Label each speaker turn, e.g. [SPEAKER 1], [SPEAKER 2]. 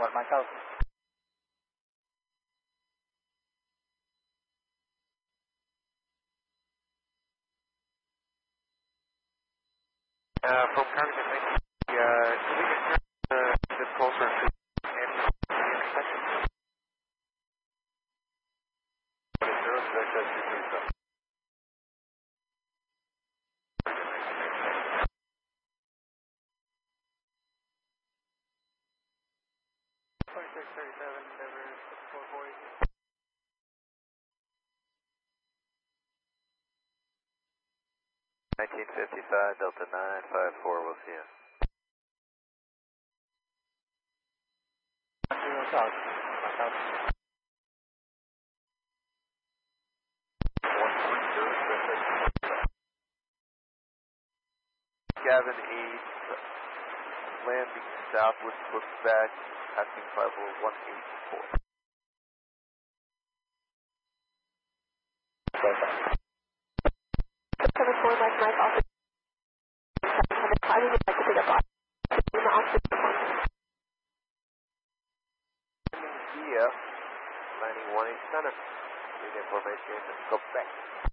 [SPEAKER 1] Report Michael.
[SPEAKER 2] From Carrington, thank you. Can we get a bit closer to the intersection? What is 0, 2637, Endeavor 6440. 1955, Delta 954, we'll see you.
[SPEAKER 1] 0 South. South.
[SPEAKER 2] 130. Gavin 8, landing southward, look back, asking 50184.
[SPEAKER 3] Mike office. I would like to pick up in the office.
[SPEAKER 2] DF 91 Center. Need information and go back.